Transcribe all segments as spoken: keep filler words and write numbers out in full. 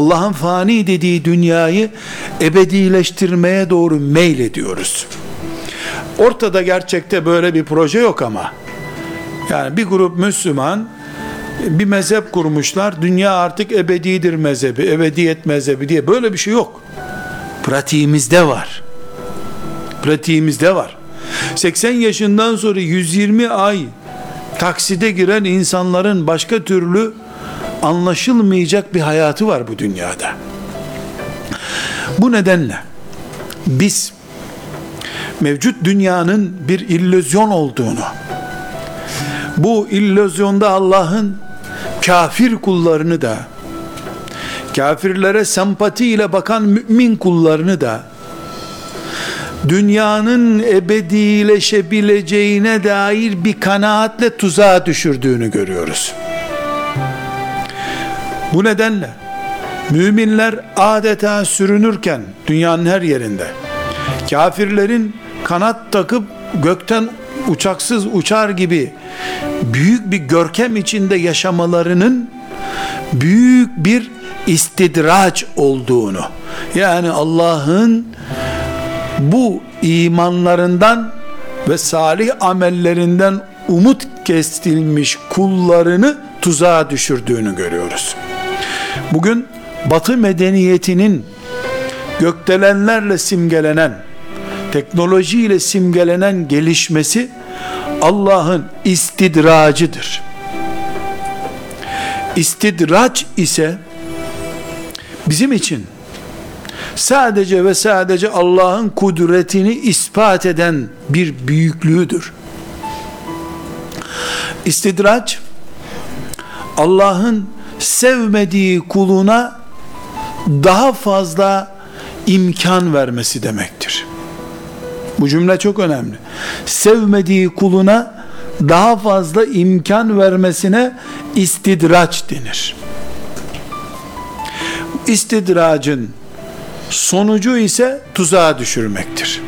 Allah'ın fani dediği dünyayı ebedileştirmeye doğru meylediyoruz. Ortada gerçekte böyle bir proje yok ama. Yani bir grup Müslüman bir mezhep kurmuşlar. Dünya artık ebedidir mezhebi, ebediyet mezhebi diye, böyle bir şey yok. Pratiğimizde var. Pratiğimizde var. seksen yaşından sonra yüz yirmi ay takside giren insanların başka türlü anlaşılmayacak bir hayatı var bu dünyada. Bu nedenle biz mevcut dünyanın bir illüzyon olduğunu, bu illüzyonda Allah'ın kafir kullarını da, kafirlere sempatiyle bakan mümin kullarını da dünyanın ebedileşebileceğine dair bir kanaatle tuzağa düşürdüğünü görüyoruz. Bu nedenle müminler adeta sürünürken dünyanın her yerinde, kafirlerin kanat takıp gökten uçaksız uçar gibi büyük bir görkem içinde yaşamalarının büyük bir istidraç olduğunu, yani Allah'ın bu imanlarından ve salih amellerinden umut kesilmiş kullarını tuzağa düşürdüğünü görüyoruz. Bugün Batı medeniyetinin gökdelenlerle simgelenen, teknolojiyle simgelenen gelişmesi Allah'ın istidracıdır. İstidraç ise bizim için sadece ve sadece Allah'ın kudretini ispat eden bir büyüklüğüdür. İstidraç, Allah'ın sevmediği kuluna daha fazla imkan vermesi demektir. Bu cümle çok önemli. Sevmediği kuluna daha fazla imkan vermesine istidraç denir. İstidracın sonucu ise tuzağa düşürmektir.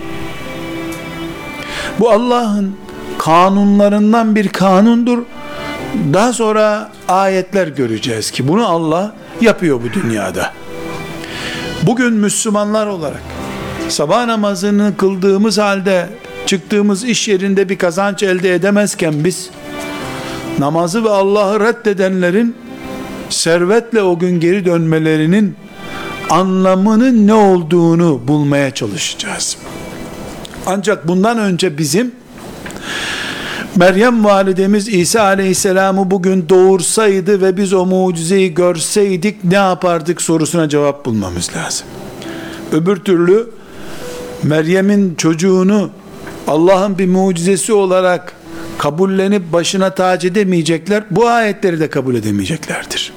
Bu Allah'ın kanunlarından bir kanundur. Daha sonra ayetler göreceğiz ki bunu Allah yapıyor bu dünyada. Bugün Müslümanlar olarak sabah namazını kıldığımız halde çıktığımız iş yerinde bir kazanç elde edemezken biz namazı ve Allah'ı reddedenlerin servetle o gün geri dönmelerinin anlamının ne olduğunu bulmaya çalışacağız. Ancak bundan önce bizim Meryem validemiz İsa aleyhisselamı bugün doğursaydı ve biz o mucizeyi görseydik ne yapardık sorusuna cevap bulmamız lazım. Öbür türlü Meryem'in çocuğunu Allah'ın bir mucizesi olarak kabullenip başına tac edemeyecekler, bu ayetleri de kabul edemeyeceklerdir.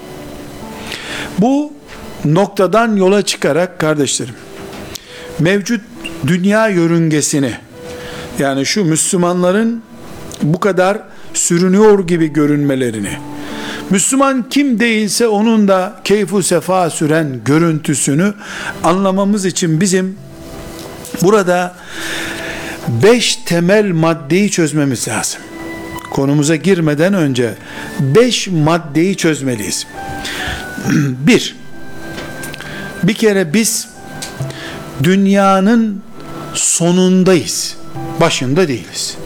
Bu noktadan yola çıkarak kardeşlerim, mevcut dünya yörüngesini, yani şu Müslümanların bu kadar sürünüyor gibi görünmelerini, Müslüman kim değilse onun da keyfu sefa süren görüntüsünü anlamamız için bizim burada beş temel maddeyi çözmemiz lazım. Konumuza girmeden önce beş maddeyi çözmeliyiz. Bir, bir kere biz dünyanın sonundayız, başında değiliz.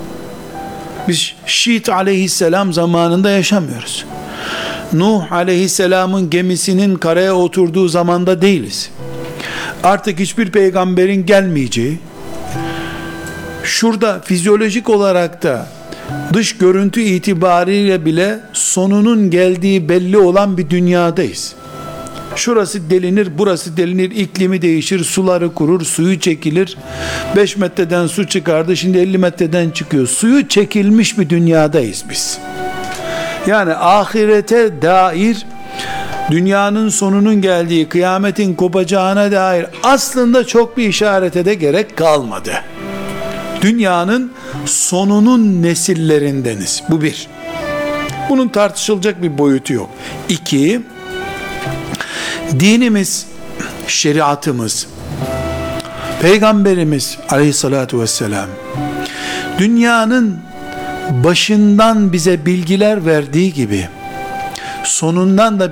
Biz Şiit aleyhisselam zamanında yaşamıyoruz. Nuh aleyhisselamın gemisinin karaya oturduğu zamanda değiliz. Artık hiçbir peygamberin gelmeyeceği, şurada fizyolojik olarak da dış görüntü itibariyle bile sonunun geldiği belli olan bir dünyadayız. Şurası delinir, burası delinir, iklimi değişir, suları kurur, suyu çekilir. beş metreden su çıkardı, şimdi elli metreden çıkıyor. Suyu çekilmiş bir dünyadayız biz. Yani ahirete dair, dünyanın sonunun geldiği, kıyametin kopacağına dair aslında çok bir işarete de gerek kalmadı. Dünyanın sonunun nesillerindeniz. Bu bir. Bunun tartışılacak bir boyutu yok. İki, dinimiz, şeriatımız, Peygamberimiz aleyhissalatu vesselam dünyanın başından bize bilgiler verdiği gibi sonundan da